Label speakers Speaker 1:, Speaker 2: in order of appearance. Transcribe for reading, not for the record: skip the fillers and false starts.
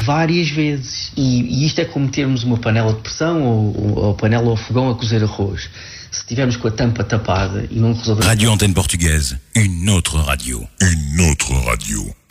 Speaker 1: várias vezes. E isto é como termos uma panela de pressão ou panela ao fogão a cozer arroz. Se estivermos com a tampa tapada e não resolvermos...
Speaker 2: Radio Antenne Portugaise, une autre radio. Une autre radio.